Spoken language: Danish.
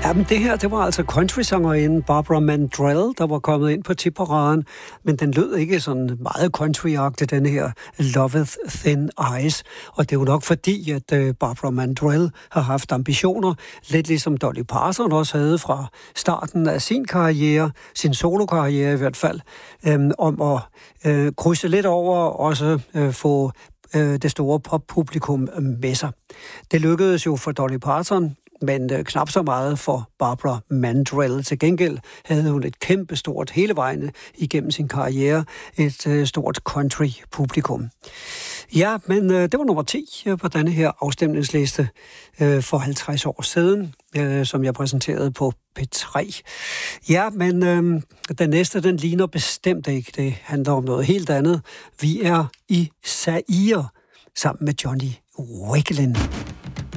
Jamen det her, det var altså country-sangerinden Barbara Mandrell, der var kommet ind på tipparaden, men den lød ikke sådan meget country-agtig, den her Loveth Thin Ice. Og det er jo nok fordi, at Barbara Mandrell har haft ambitioner, lidt ligesom Dolly Parton også havde fra starten af sin karriere, sin solokarriere i hvert fald, om at krydse lidt over og også få det store poppublikum med sig. Det lykkedes jo for Dolly Parton, men knap så meget for Barbara Mandrell. Til gengæld havde hun et kæmpestort hele vejen igennem sin karriere, et stort country-publikum. Ja, men det var nummer 10 på denne her afstemningsliste for 50 år siden, som jeg præsenterede på P3. Ja, men den næste, den ligner bestemt ikke. Det handler om noget helt andet. Vi er i Zaire sammen med Johnny Wakelin.